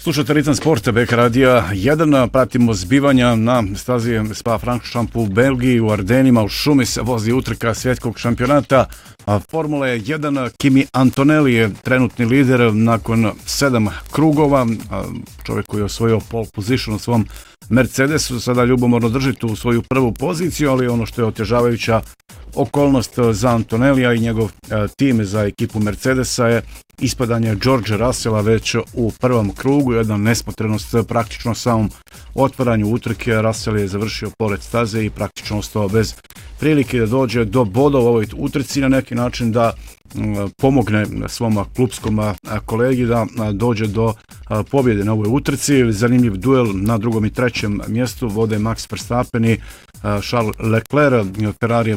Slušate Ritam sporta BK Radija 1, pratimo zbivanja na stazi Spa-Francorchamps u Belgiji, u Ardenima, u šumi se vozi utrka svjetskog šampionata Formule 1. Kimi Antonelli je trenutni lider nakon 7 krugova, čovjek koji je osvojio pole position u svom Mercedesu, sada ljubomorno drži tu svoju prvu poziciju, ali ono što je otežavajuća okolnost za Antonellija i njegov tim za ekipu Mercedesa je ispadanje George Russella već u prvom krugu, jedna nesmotrenost praktično samom otvaranju utrke. Russell je završio pored staze i praktično ostao bez prilike da dođe do bodova u ovoj utrci, na neki način da pomogne svom klupskom kolegi da dođe do pobjede na ovoj utrci. Zanimljiv duel na drugom i trećem mjestu vode Max Verstappen i Charles Leclerc. Ferrari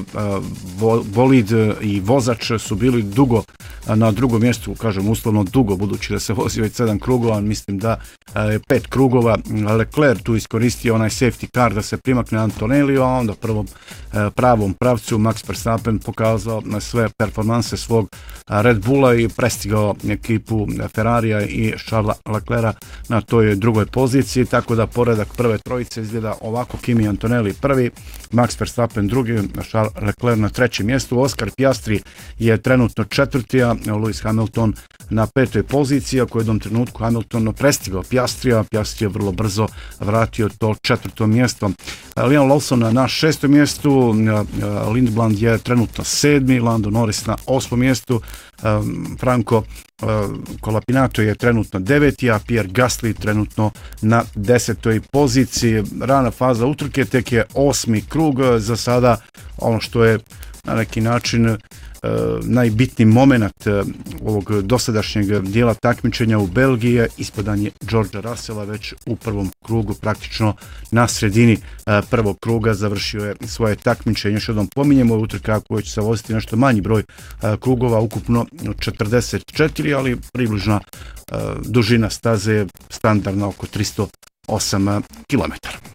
bolid i vozač su bili dugo na drugom mjestu, kažem uslovno dugo, budući da se vozi već 7 krugova, mislim da je 5 krugova. Leclerc tu iskoristio onaj safety car da se primakne Antonelliju, a onda prvom pravom pravcu Max Verstappen pokazao sve performanse svog Red Bulla i prestigao ekipu Ferrarija i Charlesa Leclerca na toj drugoj poziciji, tako da poredak prve trojice izgleda ovako: Kimi Antonelli prvi, Max Verstappen drugi, Charles Leclerc na trećem mjestu, Oscar Piastri je trenutno četvrti, a Lewis Hamilton na petoj poziciji, ako je u jednom trenutku Hamilton prestigao Piastrija. Piastri je vrlo brzo vratio to četvrto mjesto. Liam Lawson na šestom mjestu, Lindblad je trenutno sedmi, Lando Norris na osmom mjestu, Franco Colapinato je trenutno deveti, a Pierre Gasly trenutno na 10. poziciji. Rana faza utrke, tek je 8. krug za sada. Ono što je na neki način najbitniji moment ovog dosadašnjeg dijela takmičenja u Belgiji je ispadanje Georgea Russella već u prvom krugu, praktično na sredini prvog kruga završio je svoje takmičenje. Još jednom pominjemo, utrka koja će se voziti nešto manji broj krugova, ukupno 44, ali približna dužina staze je standardna oko 308 km.